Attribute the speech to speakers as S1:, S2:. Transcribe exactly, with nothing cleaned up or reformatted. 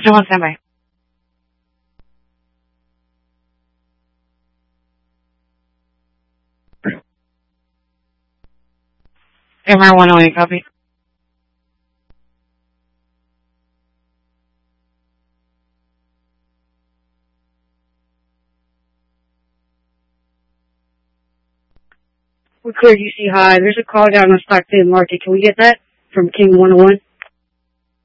S1: Option one, standby. M R one oh eight, copy.
S2: We're clear U C High. There's a call down on Stockton Market. Can we get that from King one oh one?